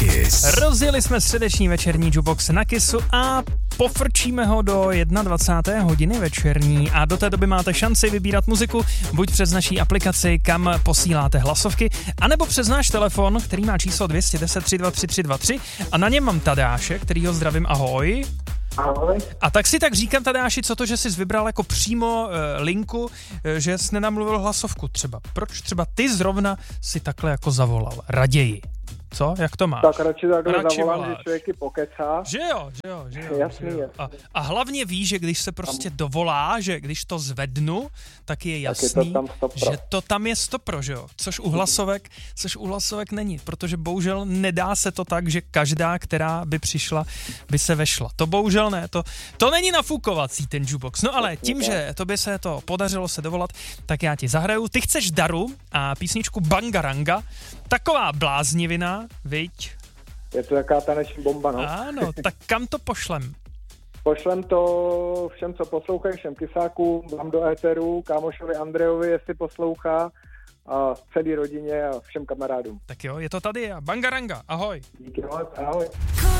Kiss. Rozjeli jsme středeční večerní jukebox na Kissu a pofrčíme ho do 21. hodiny večerní a do té doby máte šanci vybírat muziku buď přes naší aplikaci, kam posíláte hlasovky, anebo přes náš telefon, který má číslo 210 323 323 a na něm mám Tadeáše, kterýho zdravím, ahoj. Ahoj. A tak si tak říkám, Tadeáši, co to, že jsi vybral jako přímo linku, že jsi nenamluvil hlasovku třeba. Proč třeba ty zrovna si takhle jako zavolal? Raději. Co? Jak to máš? Tak radši takhle Radši zavolám, voláš. že člověk pokecá. Že jo. Jasný, že jo. jasný. A hlavně víš, že když se prostě dovolá, že když to zvednu, tak je jasný, tam 100%. že to tam je 100%, že jo? Což u hlasovek není, protože bohužel nedá se to tak, že každá, která by přišla, by se vešla. To bohužel ne, to není nafukovací ten jukebox. No ale tím, že tobě se to podařilo se dovolat, tak já ti zahraju. Ty chceš Daru a písničku Bangaranga, taková bláznivina, viď? Je to jaká taneční bomba, no. Ano, tak kam to pošlem? Pošlem to všem, co poslouchají, všem kysákům, vám do éteru, kámošovi Andrejovi, jestli poslouchá, a celý rodině a všem kamarádům. Tak jo, je to tady a Bangaranga, ahoj. Díky moc, ahoj.